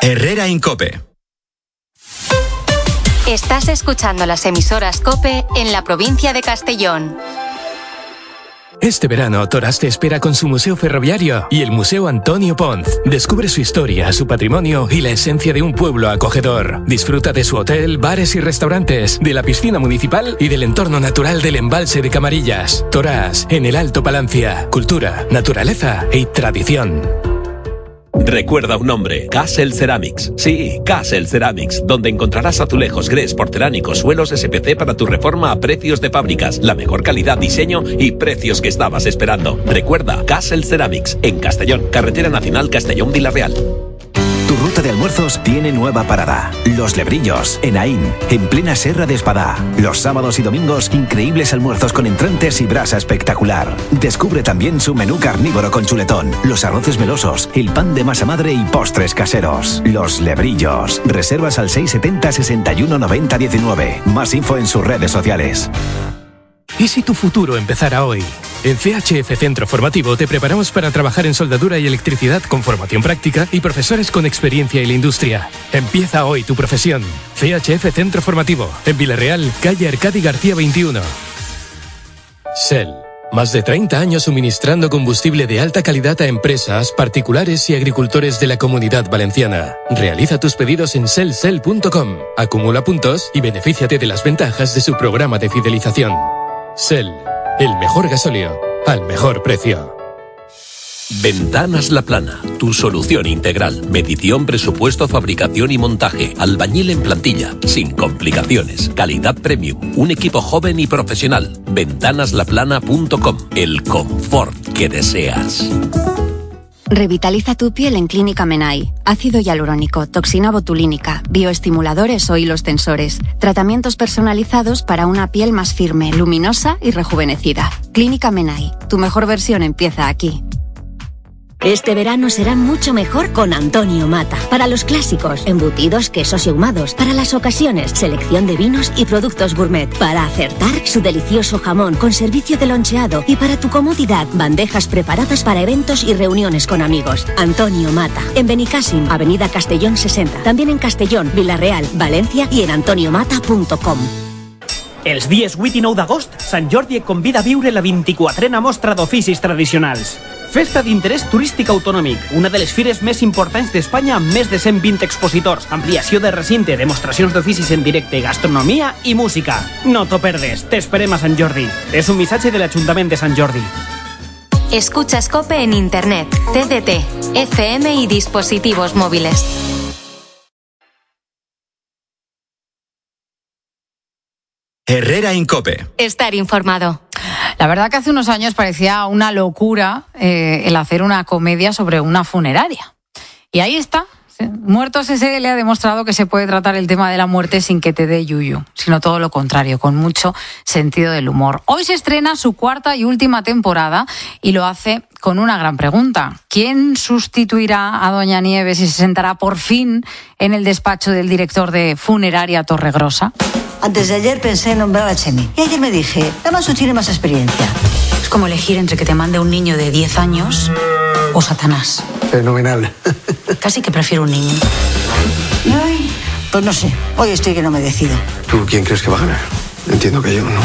Herrera Incope. Estás escuchando las emisoras COPE en la provincia de Castellón. Este verano, Torás te espera con su museo ferroviario y el Museo Antonio Ponz. Descubre su historia, su patrimonio y la esencia de un pueblo acogedor. Disfruta de su hotel, bares y restaurantes, de la piscina municipal y del entorno natural del embalse de Camarillas. Torás, en el Alto Palancia. Cultura, naturaleza y tradición. Recuerda un nombre, Castle Ceramics. Sí, Castle Ceramics, donde encontrarás azulejos, grés, porcelánicos, suelos SPC para tu reforma a precios de fábricas, la mejor calidad, diseño y precios que estabas esperando. Recuerda, Castle Ceramics, en Castellón, Carretera Nacional Castellón-Vilarreal. Tu ruta de almuerzos tiene nueva parada. Los Lebrillos, en Aín, en plena Serra de Espadá. Los sábados y domingos, increíbles almuerzos con entrantes y brasa espectacular. Descubre también su menú carnívoro con chuletón, los arroces melosos, el pan de masa madre y postres caseros. Los Lebrillos. Reservas al 670 61 90 19. Más info en sus redes sociales. ¿Y si tu futuro empezara hoy? En CHF Centro Formativo te preparamos para trabajar en soldadura y electricidad con formación práctica y profesores con experiencia en la industria. Empieza hoy tu profesión. CHF Centro Formativo, en Vilarreal, calle Arcadi García 21. Shell. Más de 30 años suministrando combustible de alta calidad a empresas, particulares y agricultores de la Comunidad Valenciana. Realiza tus pedidos en shell.com. Acumula puntos y benefíciate de las ventajas de su programa de fidelización. Shell, el mejor gasóleo al mejor precio. Ventanas La Plana, tu solución integral. Medición, presupuesto, fabricación y montaje. Albañil en plantilla, sin complicaciones. Calidad premium. Un equipo joven y profesional. Ventanaslaplana.com. El confort que deseas. Revitaliza tu piel en Clínica Menai. Ácido hialurónico, toxina botulínica, bioestimuladores o hilos tensores. Tratamientos personalizados para una piel más firme, luminosa y rejuvenecida. Clínica Menai. Tu mejor versión empieza aquí. Este verano será mucho mejor con Antonio Mata. Para los clásicos, embutidos, quesos y ahumados. Para las ocasiones, selección de vinos y productos gourmet. Para acertar, su delicioso jamón con servicio de loncheado. Y para tu comodidad, bandejas preparadas para eventos y reuniones con amigos. Antonio Mata. En Benicàssim, Avenida Castellón 60. También en Castellón, Vilarreal, Valencia y en antoniomata.com. Els dies 8 i 9 d'agost, Sant Jordi et convida a viure la 24a Mostra d'Oficis Tradicionals. Festa d'interès turístic autonòmic, una de les fires més importants d'Espanya amb més de 120 expositors, ampliació de recinte, demostracions d'oficis en directe, gastronomia i música. No t'ho perdes, t'esperem a Sant Jordi. És un missatge de l'Ajuntament de Sant Jordi. Escuchas COPE en Internet, TDT, FM y dispositivos móviles. Herrera Incope. Estar informado. La verdad que hace unos años parecía una locura el hacer una comedia sobre una funeraria. Y ahí está. Muertos S.L. ha demostrado que se puede tratar el tema de la muerte sin que te dé yuyu, sino todo lo contrario, con mucho sentido del humor. Hoy se estrena su cuarta y última temporada y lo hace con una gran pregunta. ¿Quién sustituirá a Doña Nieves y se sentará por fin en el despacho del director de Funeraria Torregrosa? Antes de ayer pensé en nombrar a Chemi. Y ayer me dije, además tiene más experiencia. Es como elegir entre que te mande un niño de 10 años o Satanás. Fenomenal. Casi que prefiero un niño. Ay, pues no sé, hoy estoy que no me decido. ¿Tú quién crees que va a ganar? Entiendo que yo no.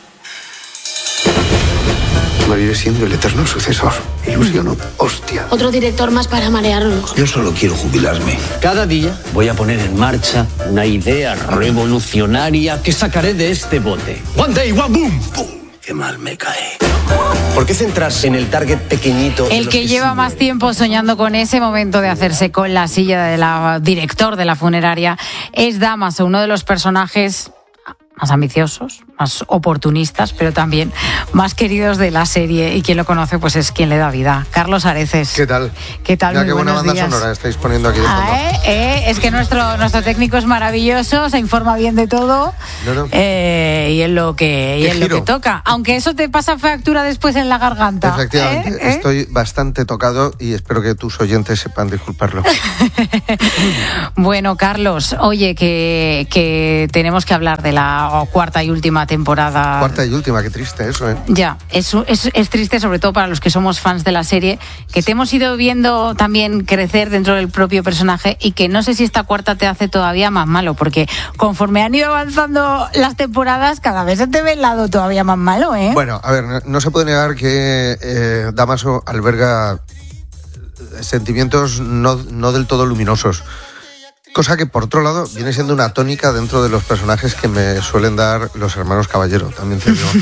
Moriré siendo el eterno sucesor. Ilusión, hostia. Otro director más para marearnos. Yo solo quiero jubilarme. Cada día voy a poner en marcha una idea revolucionaria que sacaré de este bote. One day, one boom. ¡Pum! Qué mal me cae. ¿Por qué centrarse en el target pequeñito? El que lleva más tiempo soñando con ese momento de hacerse con la silla del director de la funeraria es Dámaso, uno de los personajes más ambiciosos, más oportunistas, pero también más queridos de la serie, y quien lo conoce pues es quien le da vida. Carlos Areces. ¿Qué tal? ¿Qué tal? Mira Muy qué buena buenos banda días. sonora estáis poniendo aquí de fondo. Es que nuestro técnico es maravilloso, se informa bien de todo. No. Y es lo que toca. Aunque eso te pasa factura después en la garganta. Efectivamente, estoy bastante tocado y espero que tus oyentes sepan disculparlo. Bueno, Carlos, oye, que tenemos que hablar de la esta cuarta y última temporada. Cuarta y última, qué triste eso, ¿eh? Ya, es triste, sobre todo para los que somos fans de la serie, que te hemos ido viendo también crecer dentro del propio personaje y que no sé si esta cuarta te hace todavía más malo, porque conforme han ido avanzando las temporadas, cada vez se te ve el lado todavía más malo, ¿eh? Bueno, a ver, no se puede negar que Dámaso alberga sentimientos no del todo luminosos. Cosa que, por otro lado, viene siendo una tónica dentro de los personajes que me suelen dar los hermanos Caballero, también te digo.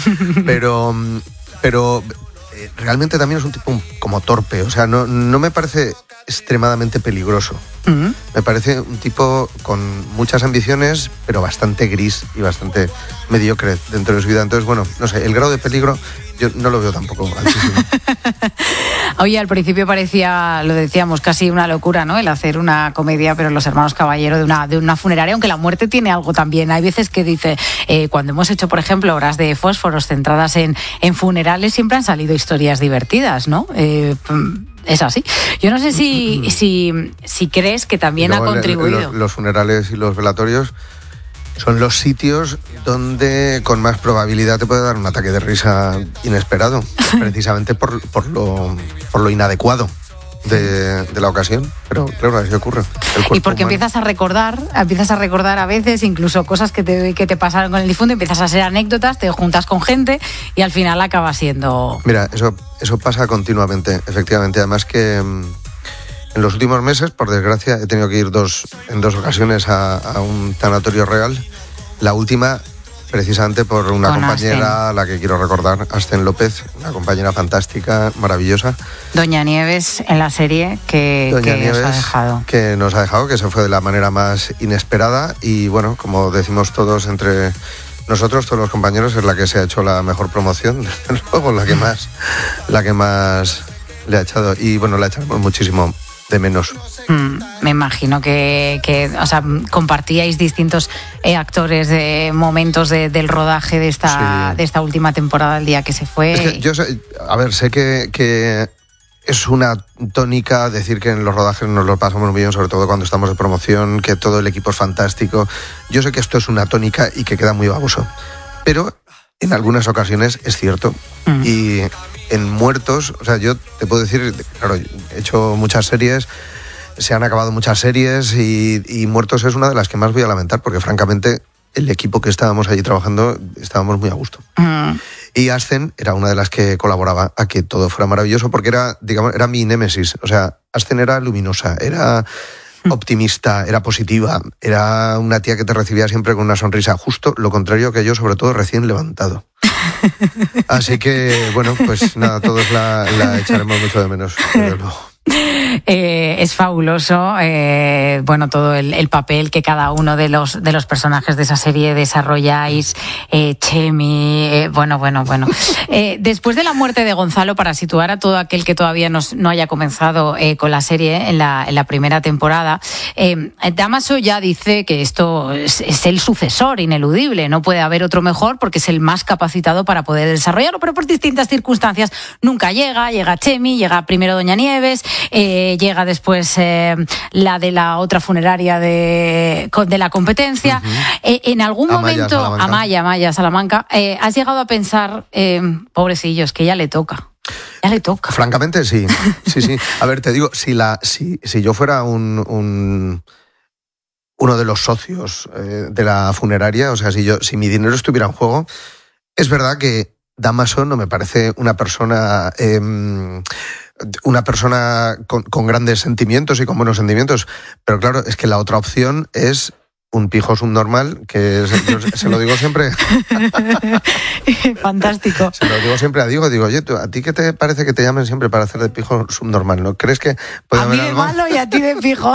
Pero realmente también es un tipo como torpe. O sea, no me parece extremadamente peligroso. Me parece un tipo con muchas ambiciones, pero bastante gris y bastante mediocre dentro de su vida. Entonces, bueno, no sé, el grado de peligro yo no lo veo tampoco altísimo. Oye, al principio parecía, lo decíamos, casi una locura, ¿no? El hacer una comedia, pero los hermanos Caballero de una funeraria, aunque la muerte tiene algo también. Hay veces que dice, cuando hemos hecho, por ejemplo, Horas de Fósforos centradas en funerales, siempre han salido historias divertidas, ¿no? Es así. Yo no sé si crees que también ha contribuido. Los funerales y los velatorios son los sitios donde con más probabilidad te puede dar un ataque de risa inesperado, precisamente por lo inadecuado de la ocasión. Pero claro, así ocurre. Y porque empiezas a recordar a veces incluso cosas que te pasaron con el difunto, empiezas a hacer anécdotas, te juntas con gente y al final acaba siendo... Mira, eso pasa continuamente, efectivamente. Además que en los últimos meses, por desgracia, he tenido que ir en dos ocasiones a un tanatorio real. La última, precisamente por una compañera a la que quiero recordar, Asten López, una compañera fantástica, maravillosa. Doña Nieves en la serie que nos ha dejado. Que nos ha dejado, que se fue de la manera más inesperada y bueno, como decimos todos entre nosotros, todos los compañeros, es la que se ha hecho la mejor promoción, desde luego, la que más le ha echado. Y bueno, la echamos muchísimo de menos. Me imagino que o sea, compartíais distintos actores de momentos del rodaje de esta última temporada, el día que se fue. Es que yo sé que es una tónica decir que en los rodajes nos lo pasamos muy bien, sobre todo cuando estamos de promoción, que todo el equipo es fantástico. Yo sé que esto es una tónica y que queda muy baboso, pero en algunas ocasiones es cierto. Y en Muertos, o sea, yo te puedo decir, claro, he hecho muchas series, se han acabado muchas series y Muertos es una de las que más voy a lamentar, porque francamente el equipo que estábamos allí trabajando estábamos muy a gusto. Y Asten era una de las que colaboraba a que todo fuera maravilloso, porque era mi némesis. O sea, Asten era luminosa, era optimista, era positiva, era una tía que te recibía siempre con una sonrisa, justo lo contrario que yo, sobre todo recién levantado. Así que, bueno, pues nada, todos la echaremos mucho de menos, desde luego. Es fabuloso, bueno, todo el papel que cada uno de los personajes de esa serie desarrolláis, Chemi, bueno. Después de la muerte de Gonzalo, para situar a todo aquel que todavía no haya comenzado con la serie en la primera temporada, Dámaso ya dice que esto es el sucesor ineludible, no puede haber otro mejor porque es el más capacitado para poder desarrollarlo, pero por distintas circunstancias nunca llega Chemi, llega primero Doña Nieves, llega después la de la otra funeraria de la competencia. En algún momento, Amaya Salamanca, has llegado a pensar, pobrecillos, que ya le toca. Ya le toca. Francamente, sí. A ver, te digo, si yo fuera uno de los socios de la funeraria, o sea, si mi dinero estuviera en juego, es verdad que Dámaso no me parece una persona con grandes sentimientos y con buenos sentimientos, pero claro, es que la otra opción es un pijo subnormal, que yo se lo digo siempre. Fantástico. Se lo digo siempre a Diego, oye, ¿a ti qué te parece que te llamen siempre para hacer de pijo subnormal? ¿No crees que puede haber algo? A mí de malo y a ti de pijo.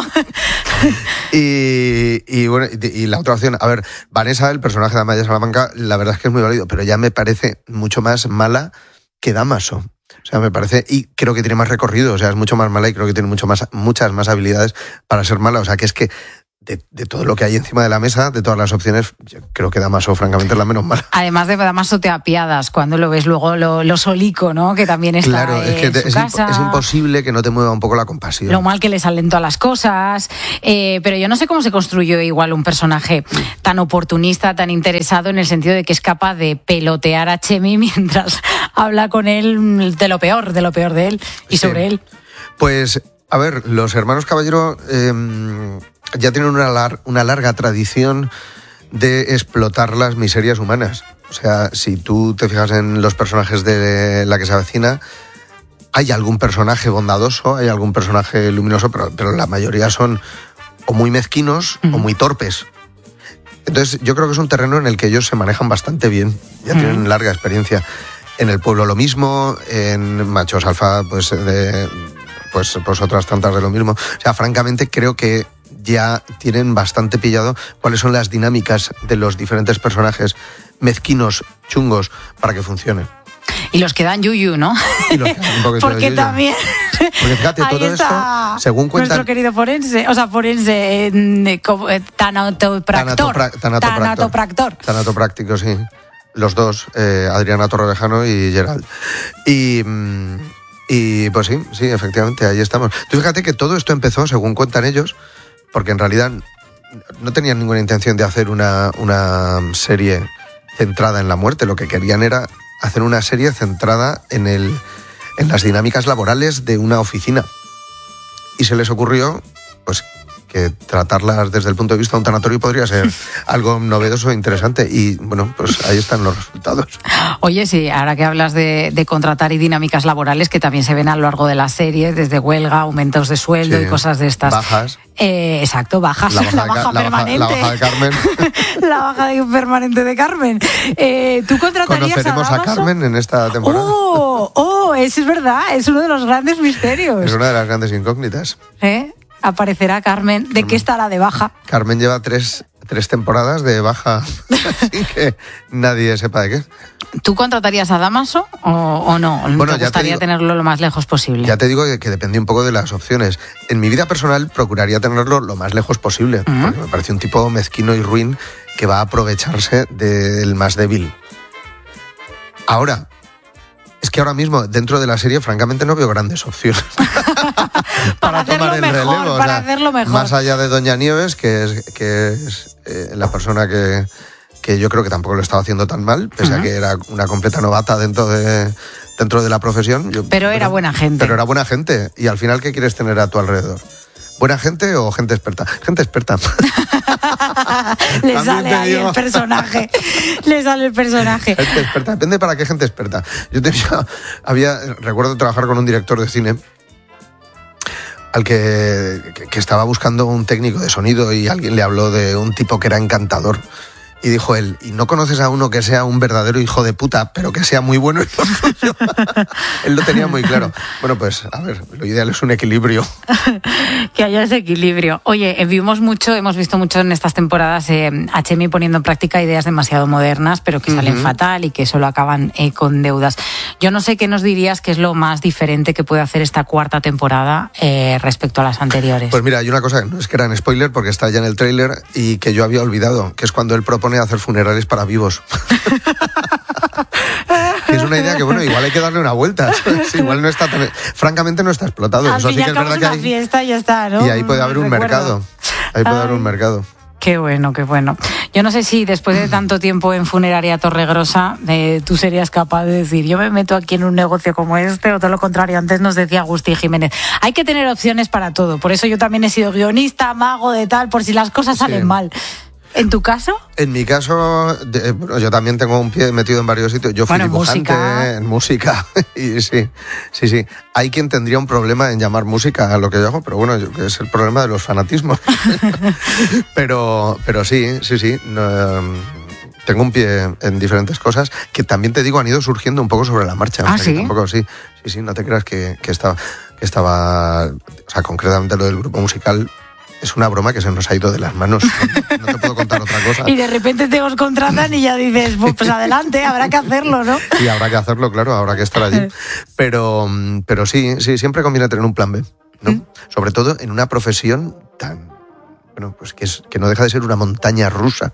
Y bueno, y la otra opción, a ver, Vanessa, el personaje de Amaya Salamanca, la verdad es que es muy válido, pero ya me parece mucho más mala que Dámaso. O sea, me parece, y creo que tiene más recorrido, o sea, es mucho más mala y creo que tiene muchas más habilidades para ser mala. O sea, que es que de todo lo que hay encima de la mesa, de todas las opciones, yo creo que Dámaso, francamente, es la menos mala. Además de Dámaso te apiadas cuando lo ves luego lo solico, ¿no? Que también está claro, es que en su casa. Es imposible que no te mueva un poco la compasión. Lo mal que le salen todas las cosas. Pero yo no sé cómo se construyó igual un personaje tan oportunista, tan interesado, en el sentido de que es capaz de pelotear a Chemi mientras habla con él de lo peor de él y sobre él. Pues, a ver, los hermanos Caballero ya tienen una larga tradición de explotar las miserias humanas. O sea, si tú te fijas en los personajes de La que se avecina, hay algún personaje bondadoso, hay algún personaje luminoso, pero la mayoría son o muy mezquinos o muy torpes. Entonces, yo creo que es un terreno en el que ellos se manejan bastante bien. Ya tienen larga experiencia. En El pueblo lo mismo, en Machos Alfa, pues otras tantas de lo mismo. O sea, francamente, creo que ya tienen bastante pillado cuáles son las dinámicas de los diferentes personajes mezquinos, chungos, para que funcionen. Y los que dan yuyu, ¿no? Y los que dan un poquito porque de yuyu. También... Porque fíjate, todo esto, según cuentan... Nuestro querido forense, Tanatopráctico, sí. Los dos, Adriana Torrevejano y Gerald. Y pues sí, efectivamente, ahí estamos. Tú fíjate que todo esto empezó, según cuentan ellos, porque en realidad no tenían ninguna intención de hacer una serie centrada en la muerte. Lo que querían era hacer una serie centrada en las dinámicas laborales de una oficina. Y se les ocurrió, pues, que tratarlas desde el punto de vista de un tanatorio podría ser algo novedoso e interesante. Y, bueno, pues ahí están los resultados. Oye, sí, ahora que hablas de contratar y dinámicas laborales que también se ven a lo largo de la serie, desde huelga, aumentos de sueldo y cosas de estas. Bajas. Exacto, bajas. La baja permanente. La baja de Carmen. La baja permanente de Carmen. ¿Tú contratarías ¿Conoceremos a Carmen en esta temporada? Eso es verdad, es uno de los grandes misterios. Es una de las grandes incógnitas. Aparecerá Carmen. ¿De qué estará de baja? Carmen lleva tres temporadas de baja sin que nadie sepa de qué. ¿Tú contratarías a Dámaso o no? Bueno, ¿Te gustaría tenerlo lo más lejos posible? Ya te digo que depende un poco de las opciones. En mi vida personal procuraría tenerlo lo más lejos posible, porque me parece un tipo mezquino y ruin que va a aprovecharse del más débil. Ahora, es que ahora mismo, dentro de la serie, francamente no veo grandes opciones para tomar el relevo. Para hacerlo mejor. Más allá de Doña Nieves, que es la persona que yo creo que tampoco lo estaba haciendo tan mal, pese a que era una completa novata dentro de la profesión. Pero era buena gente. Pero era buena gente. Y al final, ¿qué quieres tener a tu alrededor? ¿Buena gente o gente experta? Gente experta. Le sale ahí el personaje. Gente experta. Depende para qué gente experta. Yo recuerdo trabajar con un director de cine al que estaba buscando un técnico de sonido y alguien le habló de un tipo que era encantador. Y dijo él, ¿y no conoces a uno que sea un verdadero hijo de puta, pero que sea muy bueno en lo suyo? Él lo tenía muy claro. Bueno, pues, a ver, lo ideal es un equilibrio. Que haya ese equilibrio. Oye, hemos visto mucho en estas temporadas a Chemi poniendo en práctica ideas demasiado modernas, pero que salen fatal y que solo acaban con deudas. Yo no sé qué nos dirías que es lo más diferente que puede hacer esta cuarta temporada respecto a las anteriores. Pues mira, hay una cosa, no es que era en spoiler, porque está ya en el tráiler y que yo había olvidado, que es cuando él propone hacer funerales para vivos. Que es una idea que, bueno, igual hay que darle una vuelta. Igual no está tan... Francamente no está explotado. Al fin y al cabo es una fiesta y ya está, ¿no? Y ahí puede haber un mercado. Qué bueno. Yo no sé si después de tanto tiempo en Funeraria Torregrosa tú serías capaz de decir, yo me meto aquí en un negocio como este, o todo lo contrario. Antes nos decía Agustín Jiménez, hay que tener opciones para todo. Por eso yo también he sido guionista, mago de tal, por si las cosas salen mal. ¿En tu caso? En mi caso, yo también tengo un pie metido en varios sitios. Yo fui dibujante en música. Y sí. Hay quien tendría un problema en llamar música a lo que yo hago, pero bueno, es el problema de los fanatismos. pero sí. Tengo un pie en diferentes cosas que también te digo han ido surgiendo un poco sobre la marcha. ¿Ah, sí? Tampoco, sí, no te creas que estaba... O sea, concretamente lo del grupo musical... Es una broma que se nos ha ido de las manos. No te puedo contar otra cosa. Y de repente te os contratan y ya dices, pues adelante, habrá que hacerlo, ¿no? Sí, habrá que hacerlo, claro, habrá que estar allí. Pero sí, siempre conviene tener un plan B, ¿no? Sobre todo en una profesión bueno, pues que no deja de ser una montaña rusa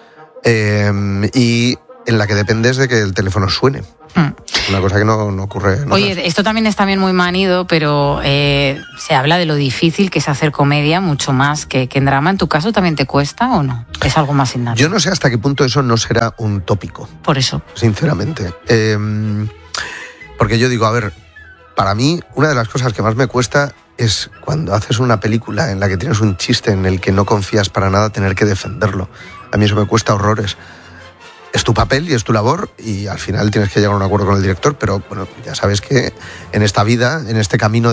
y en la que dependes de que el teléfono suene. Una cosa que no ocurre. Oye, esto también está muy manido, pero se habla de lo difícil que es hacer comedia, mucho más que en drama. ¿En tu caso también te cuesta o no? ¿Es algo más innato? Yo no sé hasta qué punto eso no será un tópico. Por eso. Sinceramente. Porque yo digo, a ver, para mí una de las cosas que más me cuesta es cuando haces una película en la que tienes un chiste en el que no confías para nada, tener que defenderlo. A mí eso me cuesta horrores. Es tu papel y es tu labor y al final tienes que llegar a un acuerdo con el director, pero bueno, ya sabes que en esta vida, en este camino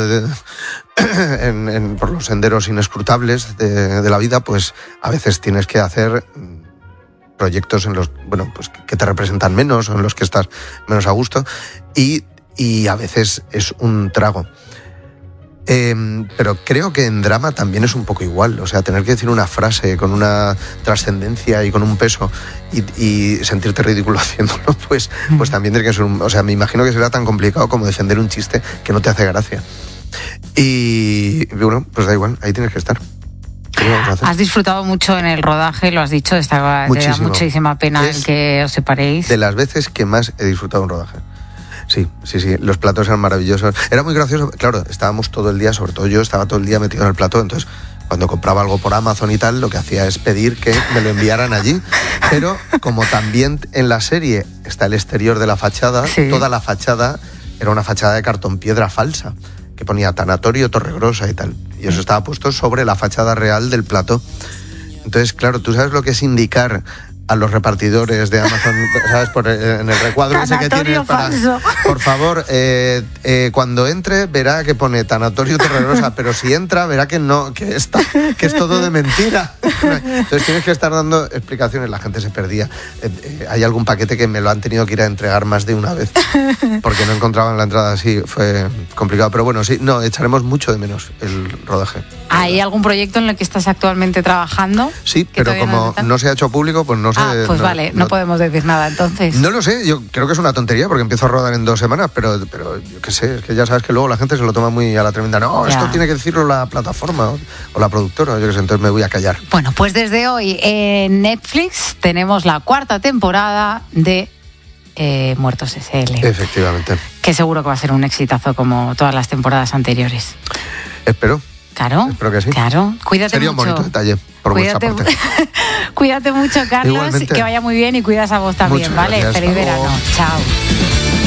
por los senderos inescrutables de la vida, pues a veces tienes que hacer proyectos en los, bueno, pues que te representan menos o en los que estás menos a gusto y a veces es un trago. Pero creo que en drama también es un poco igual, o sea, tener que decir una frase con una trascendencia y con un peso y sentirte ridículo haciéndolo, pues también tiene que ser o sea, me imagino que será tan complicado como defender un chiste que no te hace gracia. Y bueno, pues da igual, ahí tienes que estar. Has disfrutado mucho en el rodaje, lo has dicho, te da muchísima pena el que os separéis. De las veces que más he disfrutado un rodaje. Sí, los platos eran maravillosos. Era muy gracioso, claro, estábamos todo el día, sobre todo yo, estaba todo el día metido en el plató, entonces cuando compraba algo por Amazon y tal, lo que hacía es pedir que me lo enviaran allí. Pero como también en la serie está el exterior de la fachada, toda la fachada era una fachada de cartón piedra falsa, que ponía Tanatorio Torregrosa y tal. Y eso estaba puesto sobre la fachada real del plató. Entonces, claro, tú sabes lo que es indicar a los repartidores de Amazon, ¿sabes? En el recuadro ese que tienes para... Por favor, cuando entre verá que pone Tanatorio Torregrosa, pero si entra verá que no, que es todo de mentira. Entonces tienes que estar dando explicaciones, la gente se perdía. Hay algún paquete que me lo han tenido que ir a entregar más de una vez porque no encontraban la entrada así, fue complicado. Pero bueno, sí, no, echaremos mucho de menos el rodaje. ¿Hay algún proyecto en el que estás actualmente trabajando? Sí, pero como no se ha hecho público, pues no sé. Pues vale, no podemos decir nada entonces. No lo sé, yo creo que es una tontería porque empiezo a rodar en 2 semanas, pero yo qué sé, es que ya sabes que luego la gente se lo toma muy a la tremenda. No, esto tiene que decirlo la plataforma o la productora, yo qué sé, entonces me voy a callar. Bueno, pues desde hoy en Netflix tenemos la 4ª temporada de Muertos S.L. Efectivamente. Que seguro que va a ser un exitazo como todas las temporadas anteriores. Espero. Claro. Espero que sí. Claro. Cuídate Sería mucho. Sería un bonito detalle por vuestra parte. Cuídate mucho, Carlos. Igualmente. Que vaya muy bien y cuidas a vos también, Muchas ¿vale? gracias. Feliz verano. Chao.